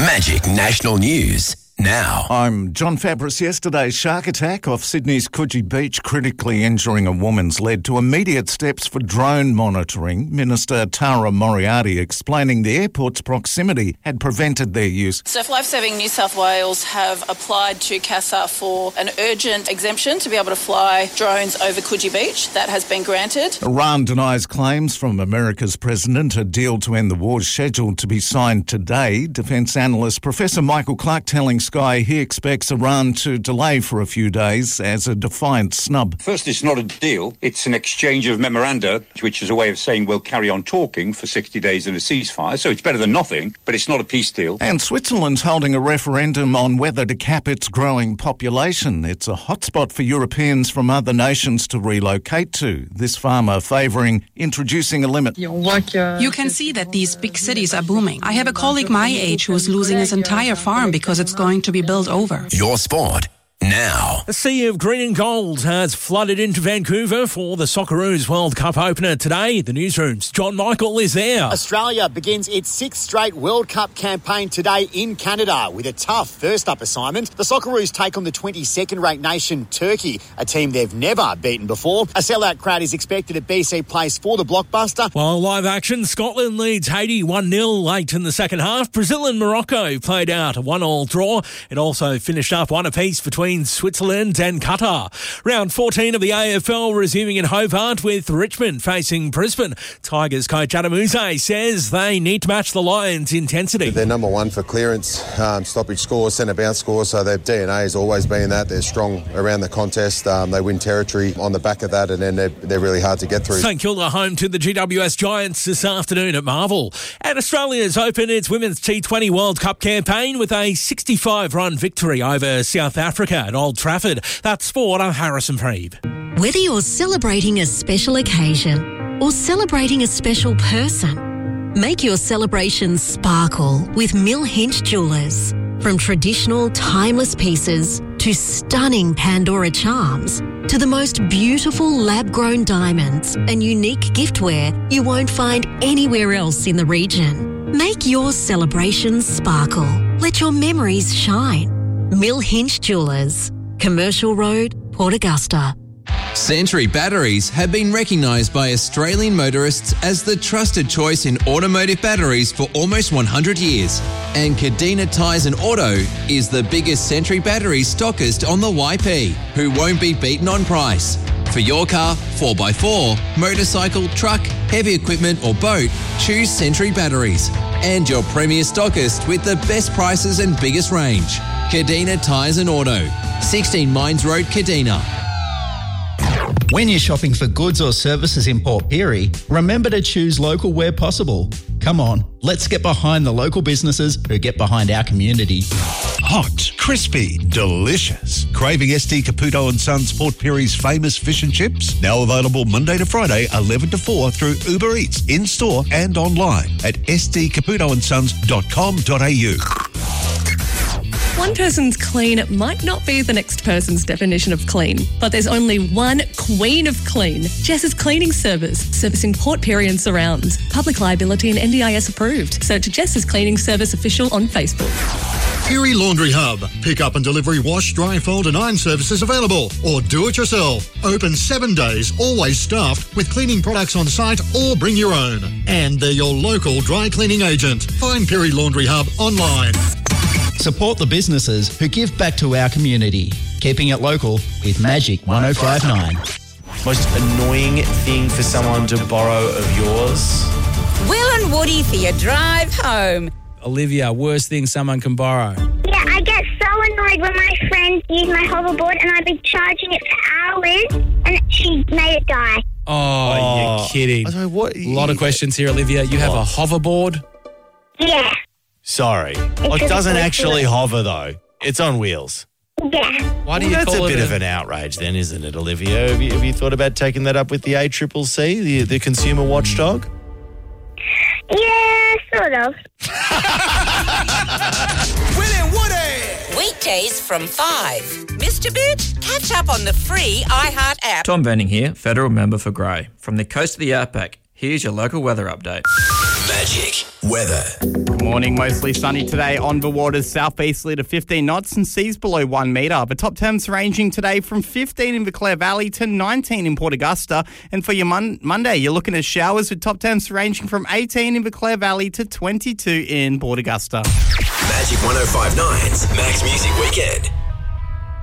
Magic National News now. I'm John Fabris. Yesterday's shark attack off Sydney's Coogee Beach, critically injuring a woman's, led to immediate steps for drone monitoring. Minister Tara Moriarty explaining the airport's proximity had prevented their use. Surf Life Saving New South Wales have applied to CASA for an urgent exemption to be able to fly drones over Coogee Beach. That has been granted. Iran denies claims from America's president. A deal to end the war is scheduled to be signed today. Defence analyst Professor Michael Clark telling Sky he expects Iran to delay for a few days as a defiant snub. First, it's not a deal. It's an exchange of memoranda, which is a way of saying we'll carry on talking for 60 days in a ceasefire. So it's better than nothing, but it's not a peace deal. And Switzerland's holding a referendum on whether to cap its growing population. It's a hotspot for Europeans from other nations to relocate to. This farmer favouring introducing a limit. You can see that these big cities are booming. I have a colleague my age who is losing his entire farm because it's going to be built over. Your sport now. A sea of green and gold has flooded into Vancouver for the Socceroos World Cup opener today. The newsroom's John Michael is there. Australia begins its sixth straight World Cup campaign today in Canada with a tough first-up assignment. The Socceroos take on the 22nd-ranked nation Turkey, a team they've never beaten before. A sellout crowd is expected at BC Place for the blockbuster. While live action, Scotland leads Haiti 1-0 late in the second half. Brazil and Morocco played out a 1-1 draw. It also finished up one apiece between Switzerland and Qatar. Round 14 of the AFL resuming in Hobart with Richmond facing Brisbane. Tigers coach Adam Uze says they need to match the Lions' intensity. They're number one for clearance, stoppage scores, centre bounce scores, so their DNA has always been that. They're strong around the contest. They win territory on the back of that, and then they're really hard to get through. St Kilda home to the GWS Giants this afternoon at Marvel. And Australia's opened its Women's T20 World Cup campaign with a 65-run victory over South Africa at Old Trafford. That's sport. I'm Harrison Preeb. Whether you're celebrating a special occasion or celebrating a special person, make your celebration sparkle with Mill Hinch Jewellers. From traditional, timeless pieces to stunning Pandora charms to the most beautiful lab-grown diamonds and unique giftware you won't find anywhere else in the region. Make your celebrations sparkle. Let your memories shine. Mill Hinch Jewellers, Commercial Road, Port Augusta. Sentry batteries have been recognised by Australian motorists as the trusted choice in automotive batteries for almost 100 years. And Kadena Tyres and Auto is the biggest Sentry battery stockist on the YP, who won't be beaten on price. For your car, 4x4, motorcycle, truck, heavy equipment or boat, choose Sentry batteries. And your premier stockist with the best prices and biggest range. Kadena Tyres and Auto, 16 Mines Road, Kadena. When you're shopping for goods or services in Port Pirie, remember to choose local where possible. Come on, let's get behind the local businesses who get behind our community. Hot, crispy, delicious. Craving ST Caputo and Sons Port Pirie's famous fish and chips? Now available Monday to Friday, 11 to 4 through Uber Eats, in-store and online at stcaputoandsons.com.au. One person's clean might not be the next person's definition of clean, but there's only one queen of clean. Jess's Cleaning Service, servicing Port Pirie and surrounds. Public liability and NDIS approved. Search Jess's Cleaning Service official on Facebook. Pirie Laundry Hub. Pick up and delivery wash, dry, fold and iron services available. Or do it yourself. Open 7 days, always staffed with cleaning products on site or bring your own. And they're your local dry cleaning agent. Find Pirie Laundry Hub online. Support the businesses who give back to our community. Keeping it local with Magic 105.9. Most annoying thing for someone to borrow of yours? Will and Woody for your drive home. Olivia, worst thing someone can borrow? Yeah, I get so annoyed when my friends use my hoverboard and I've been charging it for hours and she made it die. Oh, you're kidding. I what? A lot of questions here, Olivia. You have a hoverboard? Yeah. Sorry. It doesn't actually hover, though. It's on wheels. Yeah. Why do you That's call a it bit of an outrage then, isn't it, Olivia? Have you thought about taking that up with the ACCC, the consumer watchdog? Yeah, sort of. Will and Woody. Weekdays from 5. Mr. Bitch, catch up on the free iHeart app. Tom Benning here, federal member for Grey. From the coast of the Outback, here's your local weather update. Magic weather. Good morning. Mostly sunny today on the waters. Southeasterly to 15 knots and seas below 1 metre. The top temps ranging today from 15 in the Clare Valley to 19 in Port Augusta. And for your Monday, you're looking at showers with top temps ranging from 18 in the Clare Valley to 22 in Port Augusta. Magic 105.9's Max Music Weekend.